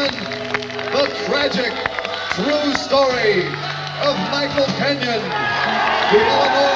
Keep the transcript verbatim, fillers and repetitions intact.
gentlemen, the tragic, true story of Michael Kenyon, the Illinois